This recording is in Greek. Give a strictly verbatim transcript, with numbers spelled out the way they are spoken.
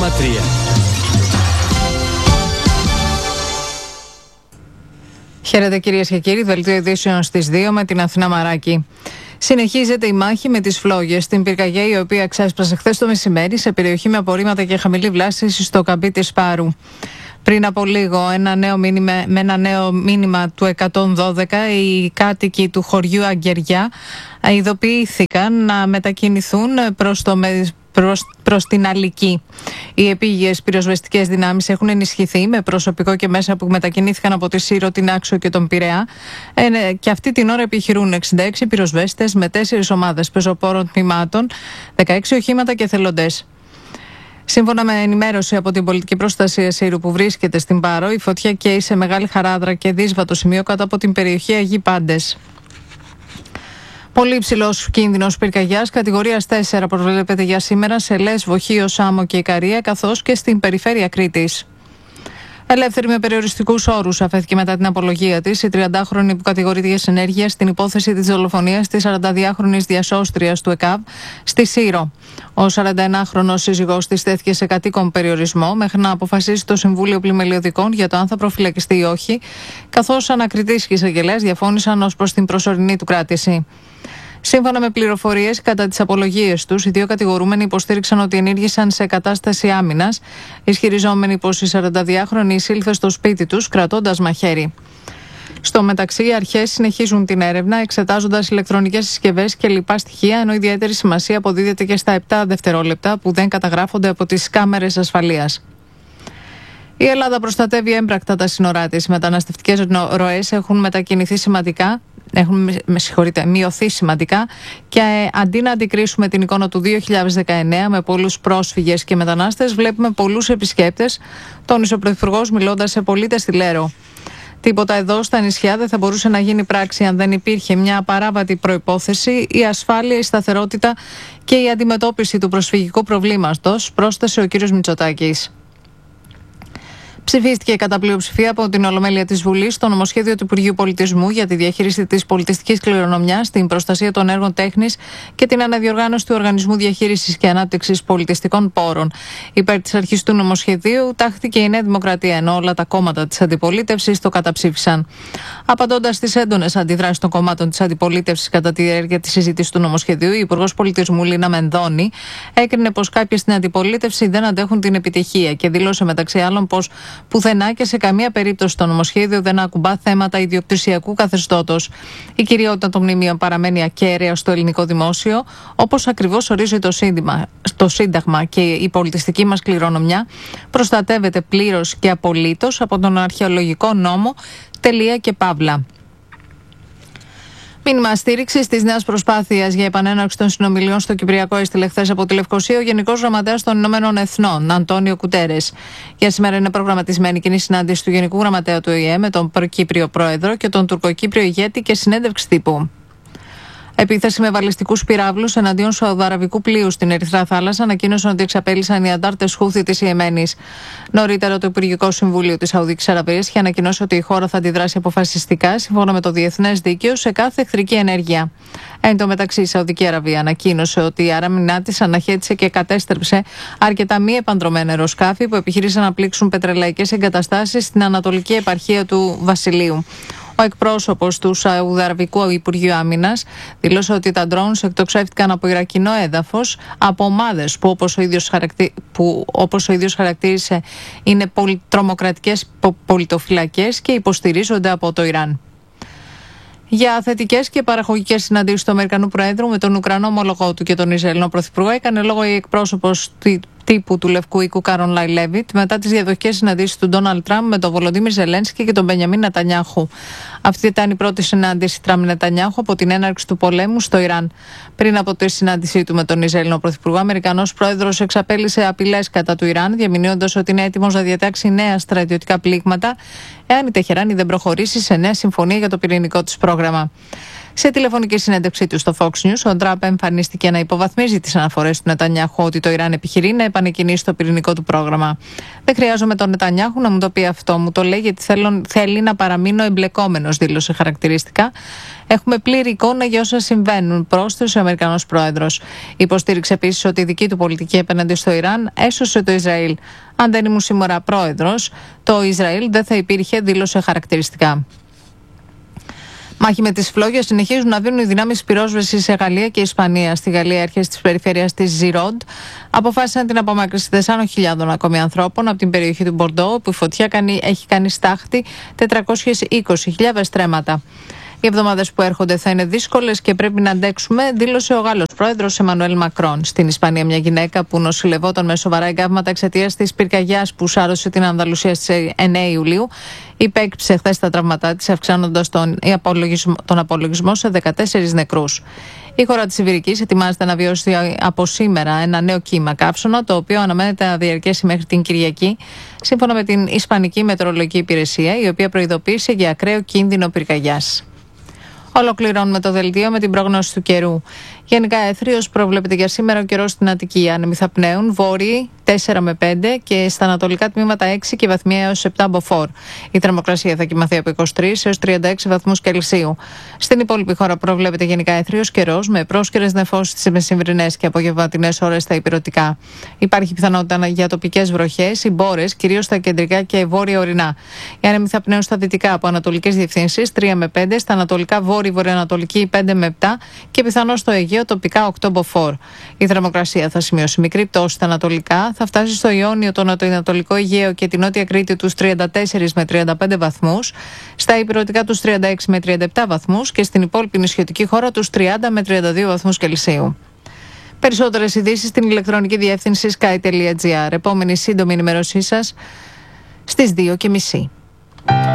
Χαίρετε κυρίες και κύριοι, δελτίο ειδήσεων στις δύο με την Αθηνά Μαράκη. Συνεχίζεται η μάχη με τις φλόγες στην πυρκαγιά, η οποία ξέσπασε χθες το μεσημέρι σε περιοχή με απορρίμματα και χαμηλή βλάστηση στο καμπί της Πάρου. Πριν από λίγο, ένα νέο μήνυμα, με ένα νέο μήνυμα του εκατόν δώδεκα, οι κάτοικοι του χωριού Αγκεριά ειδοποιήθηκαν να μετακινηθούν προς το Προς, προς την Αλική. Οι επίγειες πυροσβεστικές δυνάμεις έχουν ενισχυθεί με προσωπικό και μέσα που μετακινήθηκαν από τη Σύρο, την Άξο και τον Πειραιά, ε, και αυτή την ώρα επιχειρούν εξήντα έξι πυροσβέστες με τέσσερις ομάδες πεζοπόρων τμήματων, δεκαέξι οχήματα και εθελοντές. Σύμφωνα με ενημέρωση από την Πολιτική Προστασία Σύρου που βρίσκεται στην Πάρο, η φωτιά καίει σε Μεγάλη Χαράδρα και Δύσβατο σημείο κάτω από την περιοχή Αγίοι Πάντες. Πολύ υψηλό κίνδυνο πυρκαγιάς κατηγορίας τέσσερα προβλέπεται για σήμερα σε Λέσβο, Χίο, Σάμο και Ικαρία, καθώς και στην περιφέρεια Κρήτης. Ελεύθερη με περιοριστικούς όρους αφέθηκε μετά την απολογία της η τριαντάχρονη που κατηγορείται για συνέργεια στην υπόθεση της δολοφονίας της σαρανταδυάχρονης διασώστριας του ΕΚΑΒ στη Σύρο. Ο σαρανταενάχρονος σύζυγός της τέθηκε σε κατοίκον περιορισμό μέχρι να αποφασίσει το Συμβούλιο Πλημελιωδικών για το αν θα προφυλακιστεί ή όχι, καθώς ανακριτής και εισαγγελέας διαφώνησαν ως προς την προσωρινή του κράτηση. Σύμφωνα με πληροφορίες, κατά τις απολογίες τους, οι δύο κατηγορούμενοι υποστήριξαν ότι ενήργησαν σε κατάσταση άμυνας, ισχυριζόμενοι πως η σαρανταδυάχρονη εισήλθε στο σπίτι τους κρατώντας μαχαίρι. Στο μεταξύ, οι αρχές συνεχίζουν την έρευνα, εξετάζοντας ηλεκτρονικές συσκευές και λοιπά στοιχεία, ενώ ιδιαίτερη σημασία αποδίδεται και στα επτά δευτερόλεπτα που δεν καταγράφονται από τις κάμερες ασφαλείας. Η Ελλάδα προστατεύει έμπρακτα τα σύνορά της. Οι μεταναστευτικές ροές έχουν μετακινηθεί σημαντικά. Έχουν με συγχωρείτε, μειωθεί σημαντικά και ε, αντί να αντικρίσουμε την εικόνα του δύο χιλιάδες δεκαεννέα με πολλούς πρόσφυγες και μετανάστες, βλέπουμε πολλούς επισκέπτες, τόνισε ο Πρωθυπουργός μιλώντας σε πολίτες στη Λέρο. Τίποτα εδώ στα νησιά δεν θα μπορούσε να γίνει πράξη αν δεν υπήρχε μια απαράβατη προϋπόθεση, η ασφάλεια, η σταθερότητα και η αντιμετώπιση του προσφυγικού προβλήματος, πρόσθεσε ο κ. Μητσοτάκης. Ψηφίστηκε κατά πλειοψηφία από την Ολομέλεια της Βουλής το νομοσχέδιο του Υπουργείου Πολιτισμού για τη διαχείριση της πολιτιστικής κληρονομιάς, την προστασία των έργων τέχνης και την αναδιοργάνωση του Οργανισμού Διαχείρισης και Ανάπτυξης Πολιτιστικών Πόρων. Υπέρ της αρχής του νομοσχεδίου τάχθηκε η Νέα Δημοκρατία, ενώ όλα τα κόμματα της αντιπολίτευσης το καταψήφισαν. Απαντώντας στις έντονες αντιδράσεις των κομμάτων της αντιπολίτευσης κατά τη διάρκεια της συζήτησης του νομοσχεδίου, η Υπουργός Πολιτισμού Λίνα Μενδώνη έκρινε πως κάποιοι στην αντιπολίτευση δεν αντέχουν την επιτυχία και δήλωσε μεταξύ άλλων πως πουθενά και σε καμία περίπτωση το νομοσχέδιο δεν ακουμπά θέματα ιδιοκτησιακού καθεστώτος. Η κυριότητα των μνημείων παραμένει ακέραια στο ελληνικό δημόσιο, όπως ακριβώς ορίζει το Σύνταγμα. Το Σύνταγμα και η πολιτιστική μας κληρονομιά προστατεύεται πλήρως και απολύτως από τον αρχαιολογικό νόμο. Τελεία και παύλα. Μήνυμα στήριξη τη νέα προσπάθεια για επανέναρξη των συνομιλιών στο Κυπριακό έστειλε χθες από τη Λευκοσία ο Γενικός Γραμματέας των Ηνωμένων Εθνών, Αντώνιο Κουτέρες. Για σήμερα είναι προγραμματισμένη κοινή συνάντηση του Γενικού Γραμματέα του ΟΗΕ με τον Προκύπριο Πρόεδρο και τον Τουρκοκύπριο ηγέτη και συνέντευξη τύπου. Επίθεση με βαλιστικούς πυράβλους εναντίον σαουδαραβικού πλοίου στην Ερυθρά Θάλασσα ανακοίνωσαν ότι εξαπέλυσαν οι αντάρτες Χούθη της Ιεμένης. Νωρίτερα, το Υπουργικό Συμβούλιο της Σαουδικής Αραβίας είχε ανακοινώσει ότι η χώρα θα αντιδράσει αποφασιστικά, σύμφωνα με το διεθνές δίκαιο, σε κάθε εχθρική ενέργεια. Εν τω μεταξύ, η Σαουδική Αραβία ανακοίνωσε ότι η άμυνά της αναχέτησε και κατέστρεψε αρκετά μη επανδρομένα αεροσκάφη που επιχείρησαν να πλήξουν πετρελαϊκές εγκαταστάσεις στην ανατολική επαρχία του Βασιλείου. Ο εκπρόσωπος του Σαουδαραβικού Υπουργείου Άμυνας δήλωσε ότι τα drones εκτοξεύτηκαν από Ιρακινό έδαφος από ομάδες που, όπως ο ίδιος, χαρακτή... που, όπως ο ίδιος χαρακτήρισε, είναι πολυ... τρομοκρατικές πολιτοφυλακές και υποστηρίζονται από το Ιράν. Για θετικές και παραγωγικές συναντήσεις του Αμερικανού Προέδρου με τον Ουκρανό ομολογό του και τον Ισραηλινό Πρωθυπουργό έκανε λόγο η εκπρόσωπος τύπου του Λευκού Οίκου Κάρολάιν Λέβιτ μετά τις διαδοχικές συναντήσεις του Ντόναλντ Τραμπ με τον Βολοντίμιρ Ζελένσκι και τον Μπενιαμίν Νετανιάχου. Αυτή ήταν η πρώτη συνάντηση Τραμπ Νετανιάχου από την έναρξη του πολέμου στο Ιράν. Πριν από τη συνάντησή του με τον Ισραηλινό Πρωθυπουργό, ο Αμερικανός Πρόεδρος εξαπέλυσε απειλές κατά του Ιράν, διαμηνύοντας ότι είναι έτοιμος να διατάξει νέα στρατιωτικά πλήγματα εάν η Τεχεράνη δεν προχωρήσει σε νέα συμφωνία για το πυρηνικό της πρόγραμμα. Σε τηλεφωνική συνέντευξή του στο Fox News, ο Τραμπ εμφανίστηκε να υποβαθμίζει τις αναφορές του Νετανιάχου ότι το Ιράν επιχειρεί να επανεκκινήσει το πυρηνικό του πρόγραμμα. Δεν χρειάζομαι τον Νετανιάχου να μου το πει αυτό. Μου το λέει γιατί θέλω, θέλει να παραμείνω εμπλεκόμενος, δήλωσε χαρακτηριστικά. Έχουμε πλήρη εικόνα για όσα συμβαίνουν, πρόσθεσε ο Αμερικανός πρόεδρος. Υποστήριξε επίσης ότι η δική του πολιτική απέναντι στο Ιράν έσωσε το Ισραήλ. Αν δεν ήμουν σήμερα πρόεδρος, το Ισραήλ δεν θα υπήρχε, δήλωσε χαρακτηριστικά. Μάχη με τις φλόγες συνεχίζουν να δίνουν οι δυνάμεις πυρόσβεσης σε Γαλλία και Ισπανία. Στη Γαλλία, οι αρχές της περιφέρειας της Ζιρόντ αποφάσισαν την απομάκρυνση τεσσάρων χιλιάδων ακόμη ανθρώπων από την περιοχή του Μπορντό, όπου η φωτιά κάνει, έχει κάνει στάχτη τετρακόσιες είκοσι χιλιάδες στρέμματα. Οι εβδομάδες που έρχονται θα είναι δύσκολες και πρέπει να αντέξουμε, δήλωσε ο Γάλλος πρόεδρος Εμμανουέλ Μακρόν. Στην Ισπανία, μια γυναίκα που νοσηλευόταν με σοβαρά εγκάβματα εξαιτίας της πυρκαγιάς που σάρωσε την Ανδαλουσία στις εννέα Ιουλίου, υπέκυψε χθες τα τραύματά της, αυξάνοντας τον απολογισμό, τον απολογισμό σε δεκατέσσερις νεκρούς. Η χώρα της Ιβηρικής ετοιμάζεται να βιώσει από σήμερα ένα νέο κύμα καύσωνα, το οποίο αναμένεται να διαρκέσει μέχρι την Κυριακή, σύμφωνα με την Ισπανική Μετεωρολογική Υπηρεσία, η οποία προειδοποίησε για ακραίο κίνδυνο πυρκαγιάς. Ολοκληρώνουμε το δελτίο με την πρόγνωση του καιρού. Γενικά έθριος προβλέπεται για σήμερα ο καιρός στην Αττική. Άνεμοι θα πνέουν, βόρειοι τέσσερα με πέντε και στα ανατολικά τμήματα έξι και βαθμία έως επτά μποφόρ. Η θερμοκρασία θα κοιμαθεί από είκοσι τρεις έως τριάντα έξι βαθμούς Κελσίου. Στην υπόλοιπη χώρα προβλέπεται γενικά έθριος καιρός με πρόσκαιρες νεφώσεις στις μεσημβρινές και απογευματινές ώρες στα ηπειρωτικά. Υπάρχει πιθανότητα για τοπικές βροχές ή μπόρες, κυρίως στα κεντρικά και βόρεια ορεινά. Οι άνεμοι θα πνέουν στα δυτικά από ανατολικές διευθύνσεις τρία με πέντε, στα ανατολικά βόρειο-βορειοανατολική πέντε με επτά και πιθανώς στο Αιγαίο τοπικά οκτώ μποφόρ. Η θερμοκρασία θα σημειώσει μικρή πτώση στα ανατολικά, θα φτάσει στο Ιόνιο, το νοτιοανατολικό Αιγαίο και την νότια Κρήτη τους τριάντα τέσσερις με τριάντα πέντε βαθμούς, στα ηπειρωτικά τους τριάντα έξι με τριάντα επτά βαθμούς και στην υπόλοιπη νησιωτική χώρα τους τριάντα με τριάντα δύο βαθμούς Κελσίου. Περισσότερες ειδήσεις στην ηλεκτρονική διεύθυνση sky τελεία gr. Επόμενη σύντομη ενημέρωσή σας στις δύο και μισή.